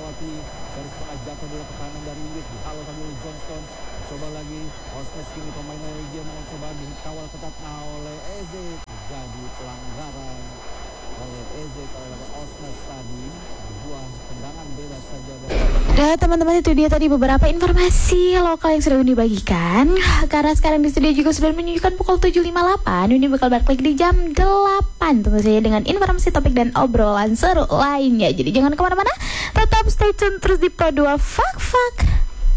melewati garis tengah, jatuh dulu ke kanan dari Witt, dihalau tadi oleh Johnston. Coba lagi Osnes, kini pemain Norwegia mau coba dikawal ketat oleh Eze. Jadi pelanggaran oleh Eze oleh Osnes tadi, sebuah tendangan bebas saja. Nah teman-teman, itu dia tadi beberapa informasi lokal yang sudah Uni bagikan. Karena sekarang di studio juga sudah menunjukkan pukul 7.58. Uni bakal balik lagi di jam 8 tentu saja dengan informasi, topik, dan obrolan seru lainnya. Jadi jangan kemana-mana, tetap stay tune terus di Pro 2 Fak Fak.